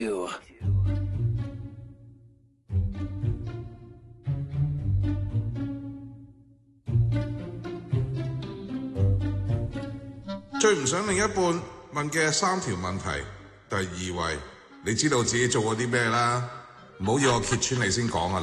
最唔想另一半問嘅3條問題，第2位，你知道自己做過啲咩啦？唔好要我揭穿你先講啊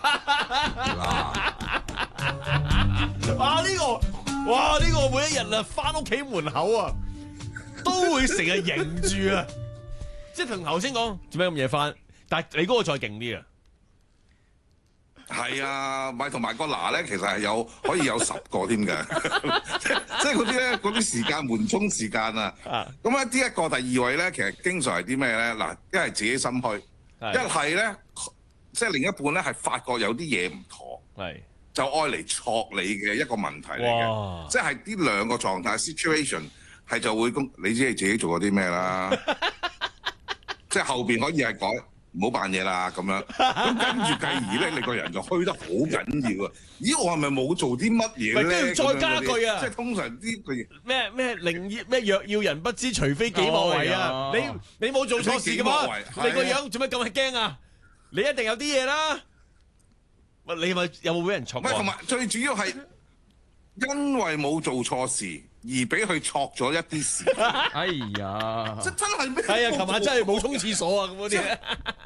嗱！ 哇呢個每一日啊，翻屋企門口啊，都會成日迎住啊，即係同頭先講做咩咁夜翻，但係你嗰個再勁啲啊！ 係啊，咪同埋個嗱咧，其實係可以有10個添嘅，即係嗰啲咧，嗰啲時間緩衝時間啊。咁咧，第2位咧，其實經常係啲咩咧？嗱，一係自己心虛，一係咧，即係另一半咧係發覺有啲嘢唔妥，就愛嚟戳你嘅一個問題嚟嘅，即係呢兩個狀態 situation 係就會咁，你知你自己做過啲咩啦？即係後邊可以係改。唔好扮嘢啦，咁樣咁跟住繼而咧，你個人就虛得好緊要啊！咦，我係咪冇做啲乜嘢咧？ 跟住再加句啊！ 即係通常啲句咩寧咩若要人不知，除非己莫為啊！你冇做錯事噶嘛？你個樣做咩咁係驚啊？你一定有啲嘢啦！你咪有冇俾人錯？ 唔係，同埋最主要係因為冇做錯事而俾佢錯咗一啲事。 哎呀！ 真係咩？ 係啊！琴晚真係冇沖廁所啊！咁嗰啲。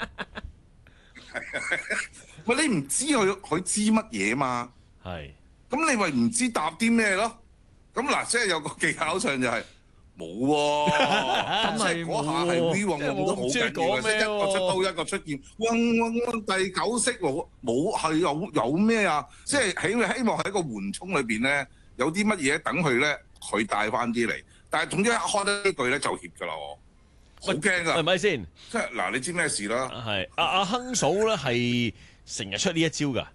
喂，你唔知佢知乜嘢嘛？ 係。 咁你咪唔知答啲咩咯？咁嗱，即係有個技巧上就係冇喎。即係嗰下係 V 運都好緊要嘅，即係一個出刀一個出劍。第9式冇係有咩啊？即係希望喺個緩衝裏邊咧，有啲乜嘢等佢咧，佢帶翻啲嚟。但係總之一開得呢句咧就怯㗎啦，我好驚㗎。 係咪先？ 即係嗱，你知咩事啦？ 係阿亨嫂咧係成日出呢一招㗎，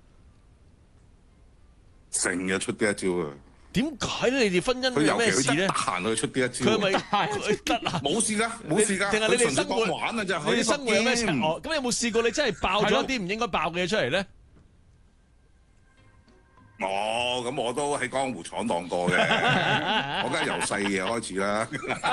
成日出呢一招啊！ 點解咧？你哋婚姻有咩事咧？ 得閒去出呢一招， 佢係咪得啊？ 冇事㗎，冇事㗎。 定係你哋生活玩啊？啫， 你哋生活有咩情況？咁有冇試過你真係爆咗一啲唔應該爆嘅嘢出嚟咧？ 咁我都喺江湖闖蕩過嘅，我梗係由細嘅開始啦。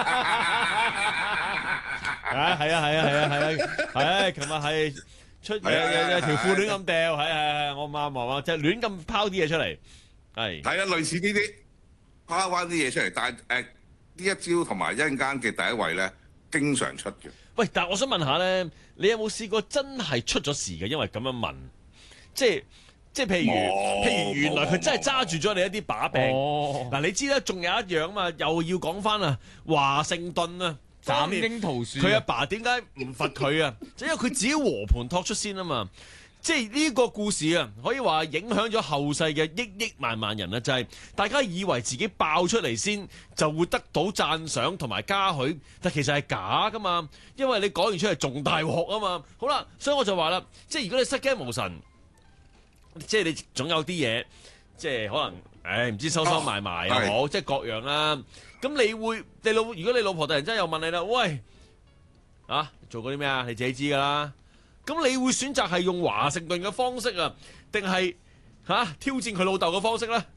係，琴日係出有條褲亂咁掉，係，我媽即係亂咁拋啲嘢出嚟，係啊，類似呢啲拋翻啲嘢出嚟，但係呢一招同埋一陣間嘅第一位咧，經常出嘅。 喂，但係我想問下咧，你有冇試過真係出咗事嘅？因為咁樣問，即係譬如原來佢真係揸住咗你一啲把柄。嗱，你知啦，仲有一樣嘛，又要講翻啊，華盛頓啊， 斬櫻桃樹， 佢阿爸點解唔罰佢啊？就因為佢自己和盤托出先啊嘛。即係呢個故事啊，可以話影響咗後世嘅億萬人啊！就係大家以為自己爆出嚟先就會得到讚賞同埋嘉許，但其實係假噶嘛。因為你講完出嚟仲大鑊啊嘛。好啦，所以我就話啦，即係如果你失驚無神。即係你總有啲嘢，即係可能，唔知收埋又好，即係各樣啦。咁如果你老婆突然之間又問你啦，喂，做過啲咩啊？你自己知噶啦。咁你會選擇係用華盛頓嘅方式啊，定係挑戰佢老豆嘅方式咧？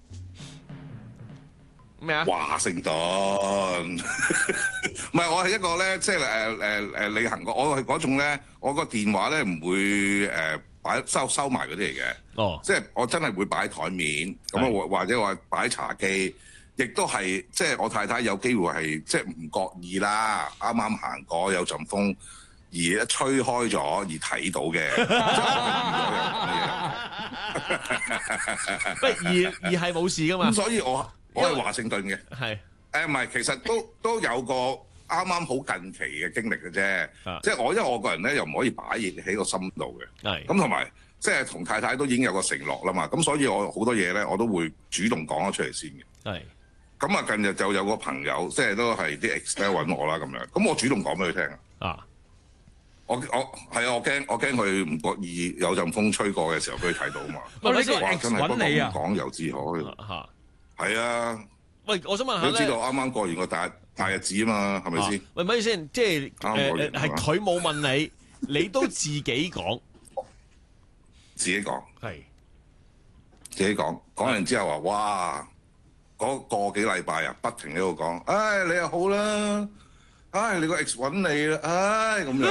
咩啊？ 華盛頓，唔係我係一個咧，即係履行過，我係嗰種咧，我個電話咧唔會收埋嗰啲嚟嘅，即係我真係會擺喺台面，咁啊或者話擺喺茶几，亦都係即係我太太有機會係即係唔覺意啦，啱啱行過有陣風而一吹開咗而睇到嘅， 而係冇事噶嘛？ 咁所以我係華盛頓嘅， 係唔係，其實都有個。啱啱好近期嘅經歷嘅啫，即係因為我個人咧又唔可以擺嘢喺個心度嘅，咁同埋即係同太太都已經有個承諾啦嘛，咁所以我好多嘢咧我都會主動講咗出嚟先嘅。咁啊近日就有個朋友即係都係啲 ex 揾我啦咁樣，咁我主動講俾佢聽啊。我驚佢唔覺意有陣風吹過嘅時候俾佢睇到啊嘛。 呢個 ex 揾你啊？ 講由自可係啊。 喂，我想問下咧， 你知道啱啱過完個大日子啊嘛，係咪先？ 喂，咪先，即係係佢冇問你，你都自己講， 自己講，自己講完之後話，哇，嗰個幾禮拜啊，不停喺度講，你又好啦， 唉，你個 X 揾你啦，唉咁樣。